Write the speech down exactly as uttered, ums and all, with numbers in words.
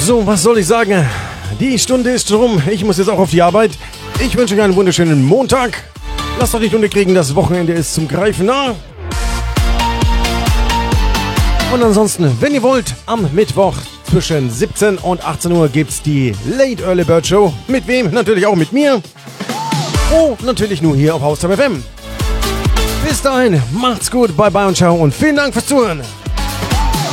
So, was soll ich sagen? Die Stunde ist rum. Ich muss jetzt auch auf die Arbeit. Ich wünsche euch einen wunderschönen Montag. Lasst euch nicht unterkriegen, das Wochenende ist zum Greifen nah. Und ansonsten, wenn ihr wollt, am Mittwoch zwischen siebzehn und achtzehn Uhr gibt's die Late Early Bird Show. Mit wem? Natürlich auch mit mir. Oh, natürlich nur hier auf Haustime F M. Bis dahin, macht's gut, bye bye und ciao und vielen Dank fürs Zuhören.